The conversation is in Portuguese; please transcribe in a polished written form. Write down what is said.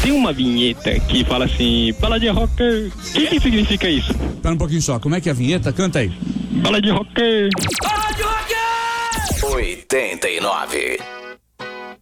Tem uma vinheta que fala assim, bala de rocker. O que significa isso? Pera um pouquinho só, como é que é a vinheta? Canta aí. Bala de rocker. Bala de rocker! 89.